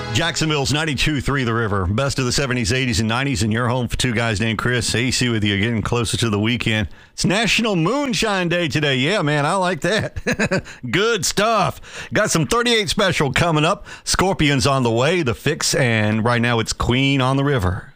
Jacksonville's 92.3 The River. Best of the 70s, 80s, and 90s in your home for two guys named Chris. AC with you, getting closer to the weekend. It's National Moonshine Day today. Yeah, man, I like that. Good stuff. Got some 38 special coming up. Scorpions on the way, The Fix, and right now it's Queen on the River.